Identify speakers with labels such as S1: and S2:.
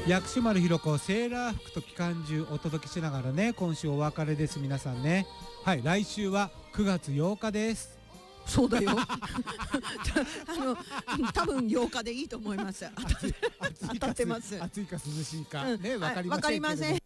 S1: 薬師丸ひろ子セーラー服と機関銃お届けしながらね、今週お別れです皆さんね。はい、来週は9月8日です。
S2: そうだよ多分8日でいいと思います。当たってます。
S1: 暑いか涼しいか
S2: ね、
S1: わかりませんけれども。